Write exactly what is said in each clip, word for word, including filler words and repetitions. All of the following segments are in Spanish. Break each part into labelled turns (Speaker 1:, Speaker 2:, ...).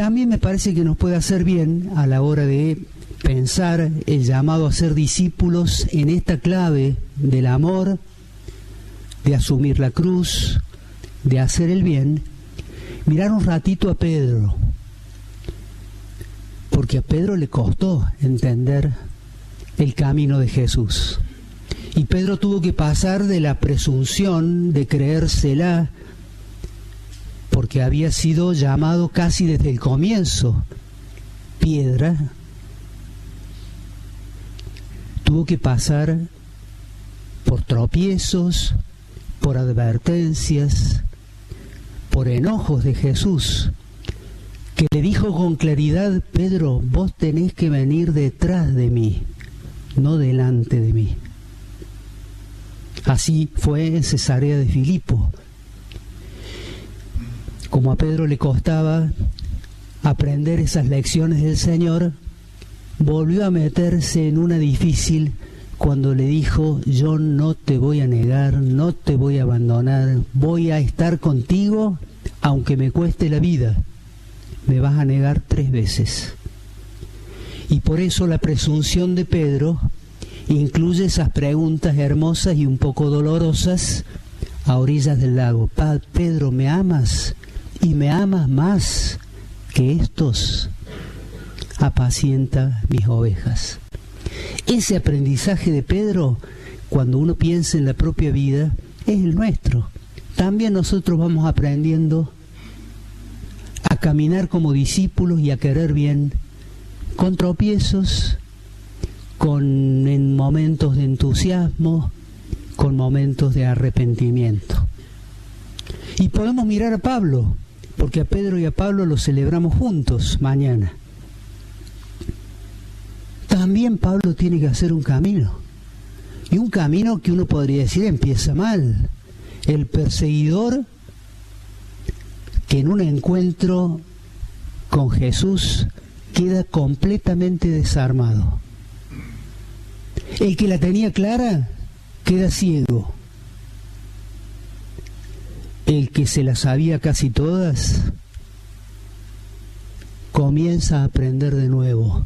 Speaker 1: También me parece que nos puede hacer bien a la hora de pensar el llamado a ser discípulos en esta clave del amor, de asumir la cruz, de hacer el bien, mirar un ratito a Pedro, porque a Pedro le costó entender el camino de Jesús. Y Pedro tuvo que pasar de la presunción de creérsela, porque había sido llamado casi desde el comienzo piedra. Tuvo que pasar por tropiezos, por advertencias, por enojos de Jesús, que le dijo con claridad: Pedro, vos tenés que venir detrás de mí, no delante de mí. Así fue en Cesarea de Filipo. Como a Pedro le costaba aprender esas lecciones del Señor, volvió a meterse en una difícil cuando le dijo: yo no te voy a negar, no te voy a abandonar, voy a estar contigo aunque me cueste la vida. Me vas a negar tres veces. Y por eso la presunción de Pedro incluye esas preguntas hermosas y un poco dolorosas a orillas del lago. Pedro, ¿me amas? ¿Y me amas más que estos? Apacienta mis ovejas. Ese aprendizaje de Pedro, cuando uno piensa en la propia vida, es el nuestro. También nosotros vamos aprendiendo a caminar como discípulos y a querer bien, con tropiezos, con en momentos de entusiasmo, con momentos de arrepentimiento. Y podemos mirar a Pablo, porque a Pedro y a Pablo los celebramos juntos mañana. También Pablo tiene que hacer un camino, y un camino que uno podría decir empieza mal. El perseguidor que en un encuentro con Jesús queda completamente desarmado. El que la tenía clara queda ciego. El que se las sabía casi todas comienza a aprender de nuevo,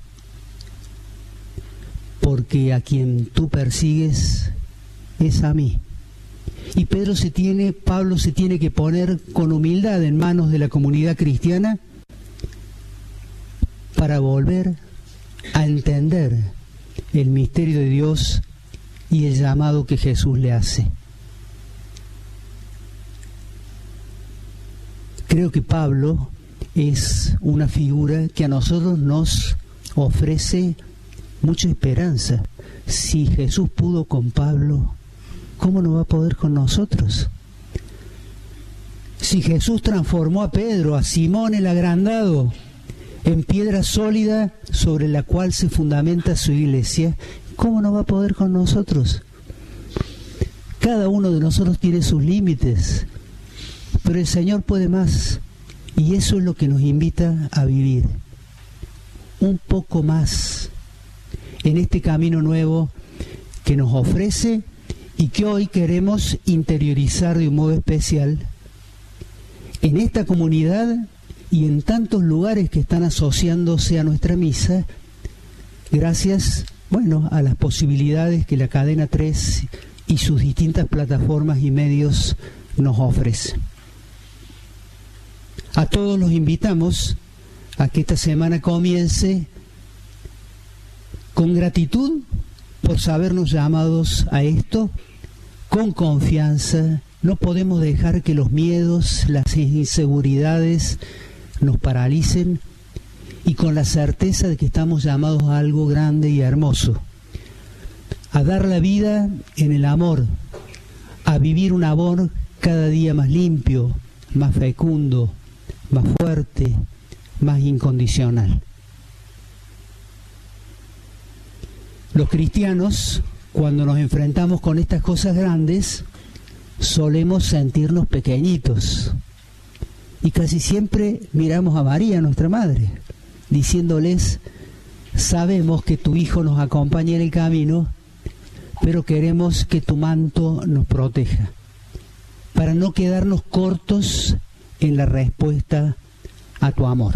Speaker 1: porque a quien tú persigues es a mí. Y Pedro se tiene, Pablo se tiene que poner con humildad en manos de la comunidad cristiana para volver a entender el misterio de Dios y el llamado que Jesús le hace. Creo que Pablo es una figura que a nosotros nos ofrece mucha esperanza. Si Jesús pudo con Pablo, ¿cómo no va a poder con nosotros? Si Jesús transformó a Pedro, a Simón el agrandado, en piedra sólida sobre la cual se fundamenta su iglesia, ¿cómo no va a poder con nosotros? Cada uno de nosotros tiene sus límites, pero el Señor puede más, y eso es lo que nos invita a vivir un poco más en este camino nuevo que nos ofrece y que hoy queremos interiorizar de un modo especial en esta comunidad y en tantos lugares que están asociándose a nuestra misa, gracias, bueno, a las posibilidades que la Cadena tres y sus distintas plataformas y medios nos ofrecen. A todos los invitamos a que esta semana comience con gratitud por sabernos llamados a esto, con confianza. No podemos dejar que los miedos, las inseguridades nos paralicen, y con la certeza de que estamos llamados a algo grande y hermoso, a dar la vida en el amor, a vivir un amor cada día más limpio, más fecundo, más fuerte, más incondicional. Los cristianos, cuando nos enfrentamos con estas cosas grandes, solemos sentirnos pequeñitos. Y casi siempre miramos a María, nuestra madre, diciéndoles: sabemos que tu Hijo nos acompaña en el camino, pero queremos que tu manto nos proteja, para no quedarnos cortos en la respuesta a tu amor.